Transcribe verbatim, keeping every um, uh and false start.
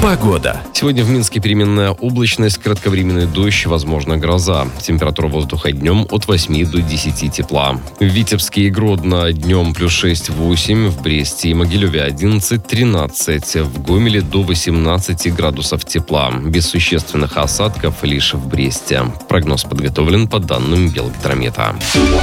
Погода. Сегодня в Минске переменная облачность, кратковременный дождь, возможно гроза. Температура воздуха днем от восьми до десяти тепла. В Витебске и Гродно днем плюс шесть-восемь, в Бресте и Могилеве одиннадцать-тринадцать, в Гомеле до восемнадцати градусов тепла. Без существенных осадков лишь в Бресте. Прогноз подготовлен по данным Белгидромета.